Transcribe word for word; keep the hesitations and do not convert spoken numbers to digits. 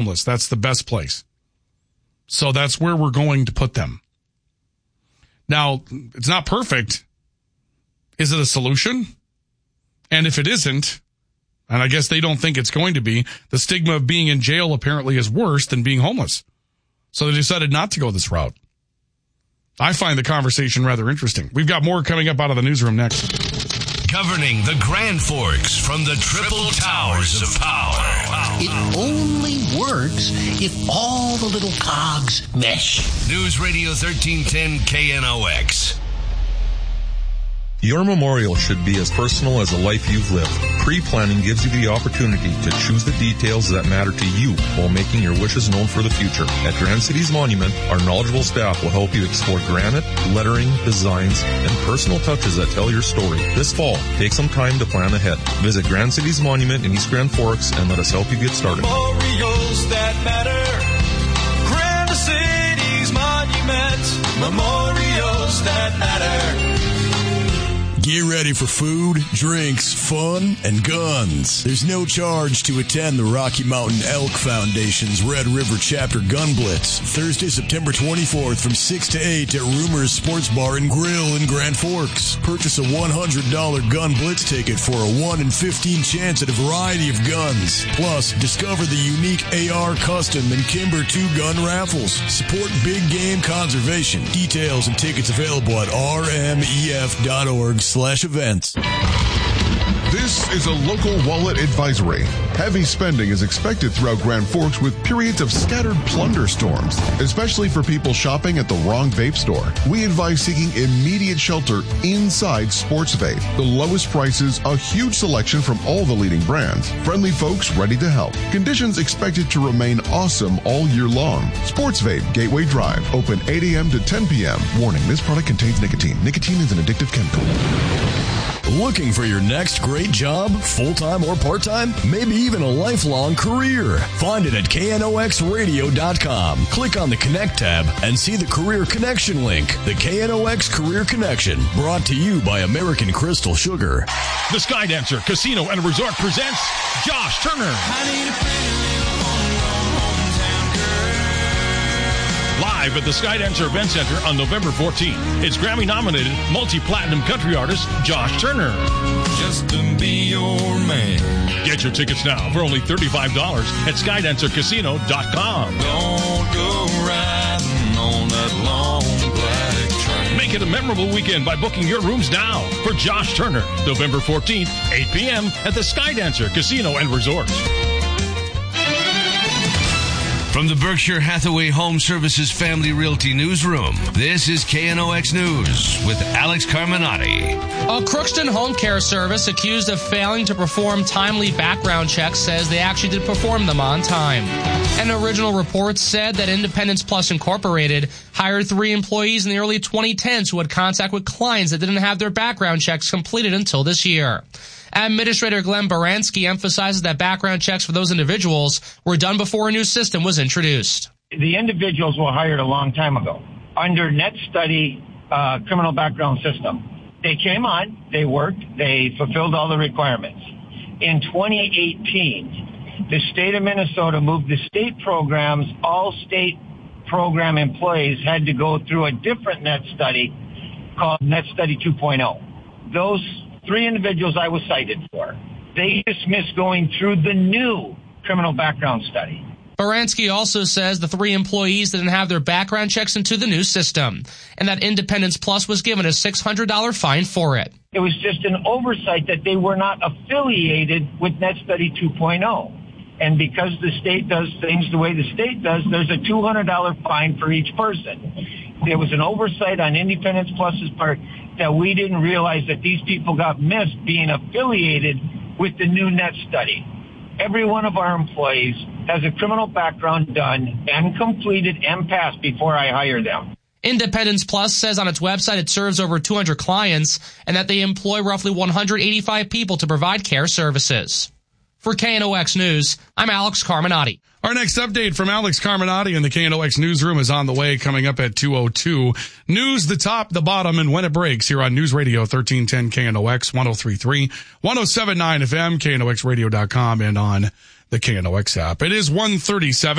homeless. That's the best place. So that's where we're going to put them. Now, it's not perfect. Is it a solution? And if it isn't, and I guess they don't think it's going to be, the stigma of being in jail apparently is worse than being homeless. So they decided not to go this route. I find the conversation rather interesting. We've got more coming up out of the newsroom next. Governing the Grand Forks from the Triple Towers of Power. It only works if all the little cogs mesh. News Radio thirteen ten K N O X. Your memorial should be as personal as a life you've lived. Pre-planning gives you the opportunity to choose the details that matter to you while making your wishes known for the future. At Grand Cities Monument, our knowledgeable staff will help you explore granite, lettering, designs, and personal touches that tell your story. This fall, take some time to plan ahead. Visit Grand Cities Monument in East Grand Forks and let us help you get started. Memorials that matter. Grand Cities Monument. Memorials that matter. Get ready for food, drinks, fun, and guns. There's no charge to attend the Rocky Mountain Elk Foundation's Red River Chapter Gun Blitz, Thursday, September twenty-fourth from six to eight at Rumors Sports Bar and Grill in Grand Forks. Purchase a one hundred dollars Gun Blitz ticket for a one in fifteen chance at a variety of guns. Plus, discover the unique A R Custom and Kimber two gun raffles. Support big game conservation. Details and tickets available at r m e f dot org slash events. This is a local wallet advisory. Heavy spending is expected throughout Grand Forks with periods of scattered plunder storms, especially for people shopping at the wrong vape store. We advise seeking immediate shelter inside Sports Vape. The lowest prices, a huge selection from all the leading brands. Friendly folks ready to help. Conditions expected to remain awesome all year long. Sports Vape, Gateway Drive, open eight a.m. to ten p.m. Warning, this product contains nicotine. Nicotine is an addictive chemical. Looking for your next great job, full-time or part-time? Maybe even a lifelong career? Find it at K N O X radio dot com. Click on the Connect tab and see the Career Connection link. The K N O X Career Connection, brought to you by American Crystal Sugar. The Skydancer Casino and Resort presents Josh Turner. Live at the Skydancer Event Center on November fourteenth. It's Grammy-nominated multi-platinum country artist Josh Turner. Just to be your man. Get your tickets now for only thirty-five dollars at skydancer casino dot com. Don't go riding on that long black train. Make it a memorable weekend by booking your rooms now for Josh Turner, November fourteenth, eight p.m. at the Skydancer Casino and Resort. From the Berkshire Hathaway Home Services Family Realty Newsroom, this is K N O X News with Alex Carminati. A Crookston Home Care Service accused of failing to perform timely background checks says they actually did perform them on time. An original report said that Independence Plus Incorporated hired three employees in the early twenty tens who had contact with clients that didn't have their background checks completed until this year. Administrator Glenn Baranski emphasizes that background checks for those individuals were done before a new system was introduced. The individuals were hired a long time ago under NetStudy uh, criminal background system. They came on, they worked, they fulfilled all the requirements. In twenty eighteen, the state of Minnesota moved the state programs. All state program employees had to go through a different NetStudy called NetStudy two point oh. Those three individuals I was cited for, they dismissed going through the new criminal background study. Baranski also says the three employees didn't have their background checks into the new system, and that Independence Plus was given a six hundred dollars fine for it. It was just an oversight that they were not affiliated with NetStudy two point oh. And because the state does things the way the state does, there's a two hundred dollars fine for each person. There was an oversight on Independence Plus's part that we didn't realize that these people got missed being affiliated with the new NetStudy. Every one of our employees has a criminal background done and completed and passed before I hire them. Independence Plus says on its website it serves over two hundred clients and that they employ roughly one hundred eighty-five people to provide care services. For K N O X News, I'm Alex Carminati. Our next update from Alex Carminati in the K N O X newsroom is on the way, coming up at two oh two. News, the top, the bottom, and when it breaks here on News Radio thirteen ten K N O X, one oh three point three, one oh seven point nine F M, K N O X radio dot com, and on the K N O X app. It is one thirty-seven.